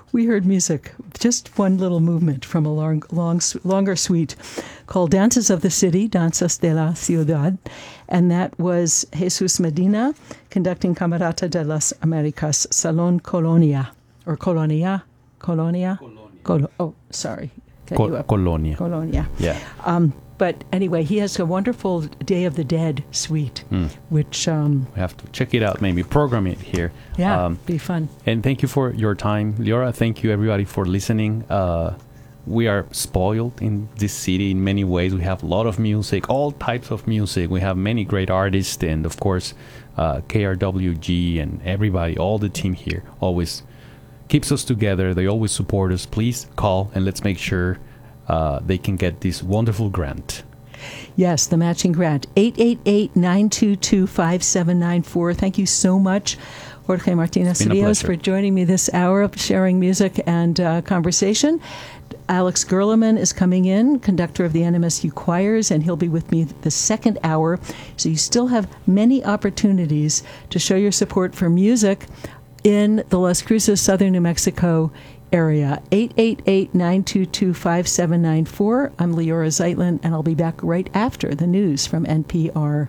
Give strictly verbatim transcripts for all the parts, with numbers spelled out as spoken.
we heard music, just one little movement from a long, long, longer suite called Dances of the City, Danzas de la Ciudad, and that was Jesus Medina conducting Camerata de las Americas, Salón Colonia, or Colonia, Colonia? Colonia. Col- oh, sorry. Col- Colonia. Colonia. Yeah. Um, But anyway, he has a wonderful Day of the Dead suite, mm. which... Um, we have to check it out, maybe program it here. Yeah, um, be fun. And thank you for your time, Leora. Thank you, everybody, for listening. Uh, we are spoiled in this city in many ways. We have a lot of music, all types of music. We have many great artists, and of course, uh, K R W G and everybody, all the team here always keeps us together. They always support us. Please call and let's make sure Uh, they can get this wonderful grant. Yes, the matching grant. eight eight eight, nine two two, five seven nine four. Thank you so much, Jorge Martinez Rios, for joining me this hour of sharing music and uh, conversation. Alex Gerleman is coming in, conductor of the N M S U Choirs, and he'll be with me the second hour. So you still have many opportunities to show your support for music in the Las Cruces, southern New Mexico area. eight eight eight, nine two two, five seven nine four. I'm Leora Zeitlin, and I'll be back right after the news from N P R.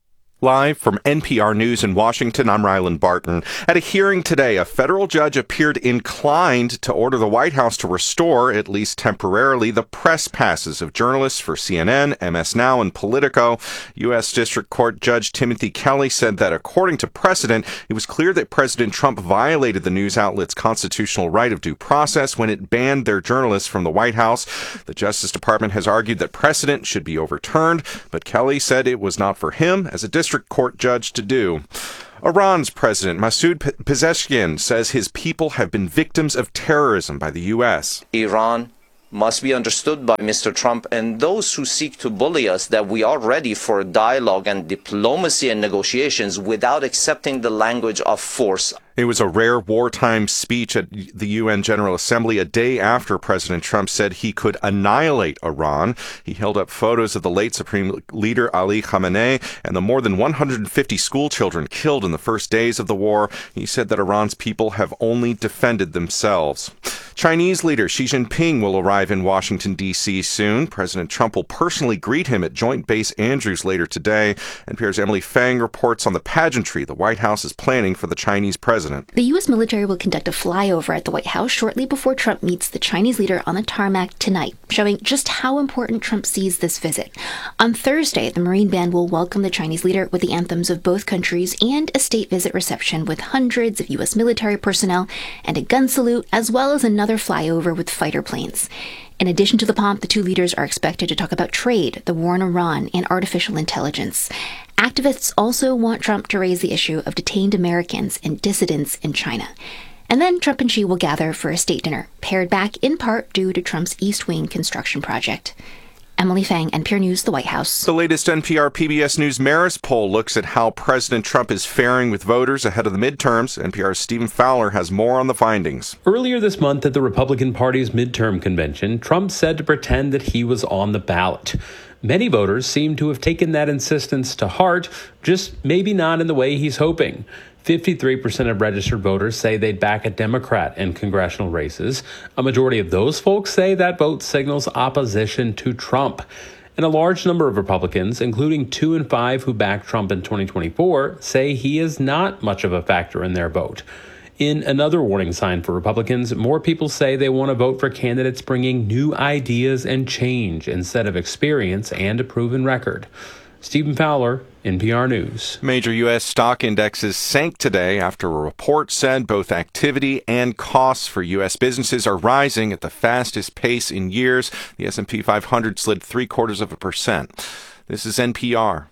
Live from N P R News in Washington, I'm Ryland Barton. At a hearing today, a federal judge appeared inclined to order the White House to restore, at least temporarily, the press passes of journalists for C N N, M S Now, and Politico. U S. District Court Judge Timothy Kelly said that according to precedent, it was clear that President Trump violated the news outlet's constitutional right of due process when it banned their journalists from the White House. The Justice Department has argued that precedent should be overturned, but Kelly said it was not for him as a district court judge to do. Iran's President Masoud Pezeshkian says his people have been victims of terrorism by the U S. Iran must be understood by Mister Trump and those who seek to bully us that we are ready for dialogue and diplomacy and negotiations without accepting the language of force. It was a rare wartime speech at the U N General Assembly a day after President Trump said he could annihilate Iran. He held up photos of the late Supreme Leader Ali Khamenei and the more than one hundred fifty school children killed in the first days of the war. He said that Iran's people have only defended themselves. Chinese leader Xi Jinping will arrive in Washington, D C soon. President Trump will personally greet him at Joint Base Andrews later today. N P R's Emily Fang reports on the pageantry the White House is planning for the Chinese president. The U S military will conduct a flyover at the White House shortly before Trump meets the Chinese leader on the tarmac tonight, showing just how important Trump sees this visit. On Thursday, the Marine Band will welcome the Chinese leader with the anthems of both countries and a state visit reception with hundreds of U S military personnel and a gun salute, as well as another flyover with fighter planes. In addition to the pomp, the two leaders are expected to talk about trade, the war in Iran, and artificial intelligence. Activists also want Trump to raise the issue of detained Americans and dissidents in China. And then Trump and Xi will gather for a state dinner, pared back in part due to Trump's East Wing construction project. Emily Fang, N P R News, the White House. The latest N P R P B S News Marist poll looks at how President Trump is faring with voters ahead of the midterms. N P R's Stephen Fowler has more on the findings. Earlier this month at the Republican Party's midterm convention, Trump said to pretend that he was on the ballot. Many voters seem to have taken that insistence to heart, just maybe not in the way he's hoping. fifty-three percent of registered voters say they'd back a Democrat in congressional races. A majority of those folks say that vote signals opposition to Trump. And a large number of Republicans, including two in five who backed Trump in twenty twenty-four, say he is not much of a factor in their vote. In another warning sign for Republicans, more people say they want to vote for candidates bringing new ideas and change instead of experience and a proven record. Stephen Fowler, N P R News. Major U S stock indexes sank today after a report said both activity and costs for U S businesses are rising at the fastest pace in years. The S and P five hundred slid three quarters of a percent. This is N P R.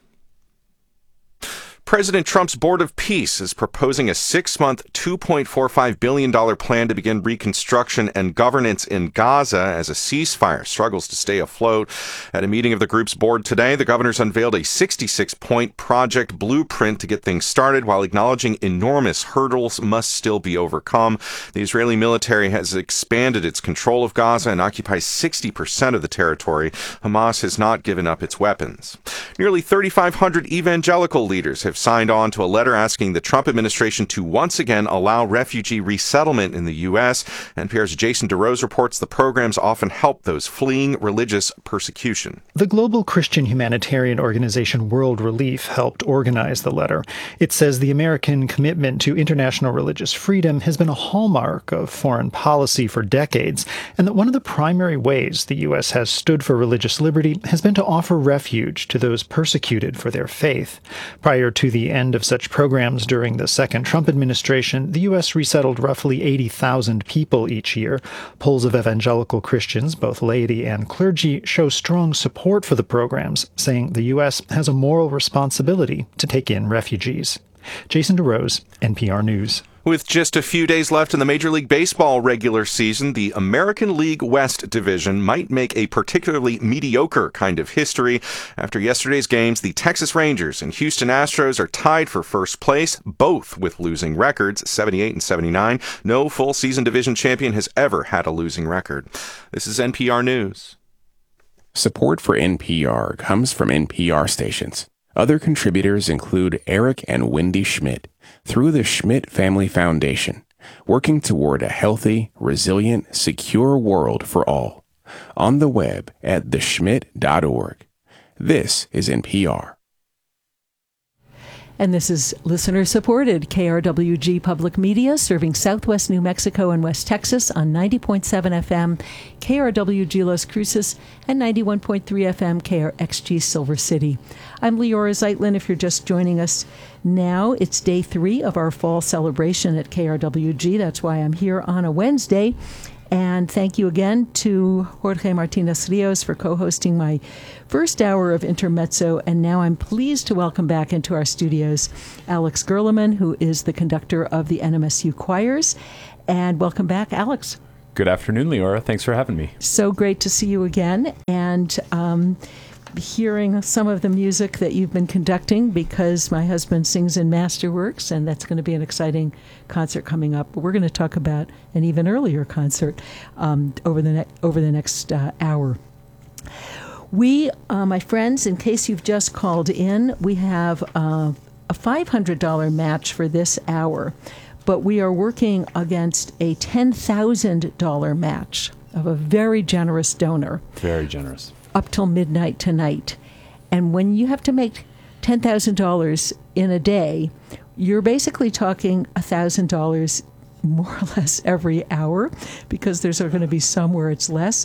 President Trump's Board of Peace is proposing a six-month, two point four five billion dollars plan to begin reconstruction and governance in Gaza as a ceasefire struggles to stay afloat. At a meeting of the group's board today, the governors unveiled a sixty-six point project blueprint to get things started while acknowledging enormous hurdles must still be overcome. The Israeli military has expanded its control of Gaza and occupies sixty percent of the territory. Hamas has not given up its weapons. Nearly thirty-five hundred evangelical leaders have signed on to a letter asking the Trump administration to once again allow refugee resettlement in the U S. N P R's Jason DeRose reports the programs often help those fleeing religious persecution. The global Christian humanitarian organization World Relief helped organize the letter. It says the American commitment to international religious freedom has been a hallmark of foreign policy for decades, and that one of the primary ways the U S has stood for religious liberty has been to offer refuge to those persecuted for their faith. Prior to the end of such programs during the second Trump administration, the U S resettled roughly eighty thousand people each year. Polls of evangelical Christians, both laity and clergy, show strong support for the programs, saying the U S has a moral responsibility to take in refugees. Jason DeRose, N P R News. With just a few days left in the Major League Baseball regular season, the American League West division might make a particularly mediocre kind of history. After yesterday's games, the Texas Rangers and Houston Astros are tied for first place, both with losing records, seventy-eight and seventy-nine. No full season division champion has ever had a losing record. This is N P R News. Support for N P R comes from N P R stations. Other contributors include Eric and Wendy Schmidt through the Schmidt Family Foundation, working toward a healthy, resilient, secure world for all. On the web at the schmidt dot org. This is N P R. And this is listener-supported K R W G Public Media, serving southwest New Mexico and West Texas on ninety point seven F M, K R W G Las Cruces, and ninety-one point three F M, K R X G Silver City. I'm Leora Zeitlin. If you're just joining us now, it's day three of our fall celebration at K R W G. That's why I'm here on a Wednesday. And thank you again to Jorge Martinez Rios for co-hosting my first hour of Intermezzo. And now I'm pleased to welcome back into our studios Alex Gerleman, who is the conductor of the N M S U Choirs. And welcome back, Alex. Good afternoon, Leora. Thanks for having me. So great to see you again. And um, hearing some of the music that you've been conducting, because my husband sings in Masterworks, and that's going to be an exciting concert coming up. But we're going to talk about an even earlier concert um, over the ne- over the next uh, hour. We, uh, my friends, in case you've just called in, we have uh, a five hundred dollars match for this hour, but we are working against a ten thousand dollars match of a very generous donor. Very generous. Up till midnight tonight. And when you have to make ten thousand dollars in a day, you're basically talking one thousand dollars more or less every hour, because there's going to be some where it's less.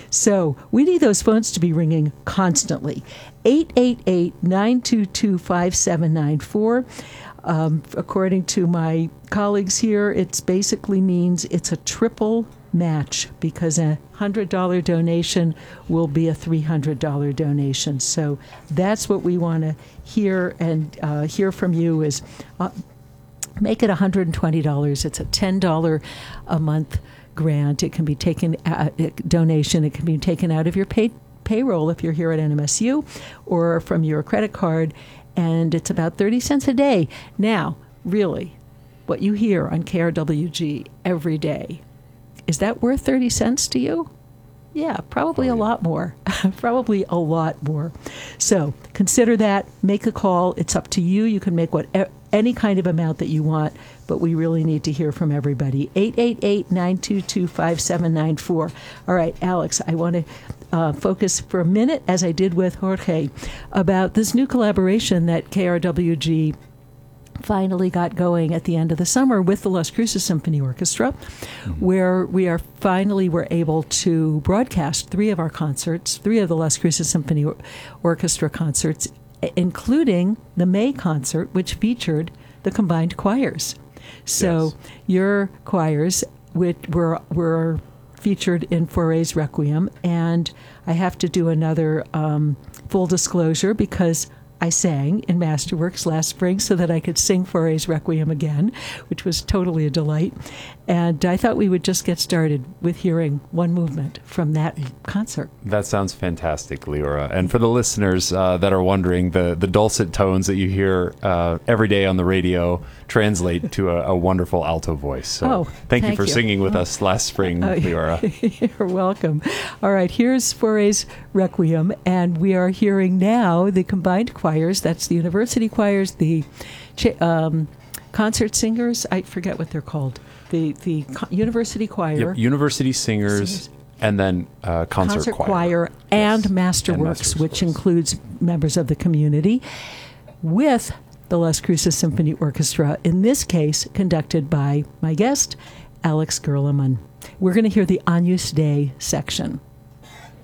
So we need those phones to be ringing constantly. eight eight eight, nine two two, five seven nine four. Um, according to my colleagues here, it basically means it's a triple match, because a one hundred dollars donation will be a three hundred dollars donation. So that's what we want to hear and uh, hear from you is uh, make it one hundred twenty dollars. It's a ten dollars a month grant. It can be taken, uh, donation. It can be taken out of your pay, payroll if you're here at N M S U, or from your credit card, and it's about thirty cents a day. Now, really, what you hear on K R W G every day, is that worth thirty cents to you? Yeah, probably oh, yeah. a lot more. Probably a lot more. So consider that. Make a call. It's up to you. You can make what any kind of amount that you want, but we really need to hear from everybody. eight eight eight, nine two two, five seven nine four. All right, Alex, I want to uh, focus for a minute, as I did with Jorge, about this new collaboration that K R W G finally got going at the end of the summer with the Las Cruces Symphony Orchestra, mm-hmm. where we are finally were able to broadcast three of our concerts, three of the Las Cruces Symphony or- Orchestra concerts, including the May concert, which featured the combined choirs. So yes. Your choirs, which were were featured in Fauré's Requiem, and I have to do another um, full disclosure, because I sang in Masterworks last spring so that I could sing Fauré's Requiem again, which was totally a delight. And I thought we would just get started with hearing one movement from that concert. That sounds fantastic, Leora. And for the listeners uh, that are wondering, the, the dulcet tones that you hear uh, every day on the radio translate to a, a wonderful alto voice. So oh, thank, thank you for you. singing with oh. us last spring, uh, Leora. You're welcome. All right, here's Fauré's Requiem, and we are hearing now the combined choir choirs. That's the university choirs, the cha- um, concert singers. I forget what they're called. The the co- university choir. Yep, university singers, Singers. and then uh, concert, concert choir, choir, Yes. and And Masterworks, Masterworks. which includes members of the community, with the Las Cruces Symphony Orchestra, in this case conducted by my guest, Alex Gerleman. We're going to hear the Agnus Dei section.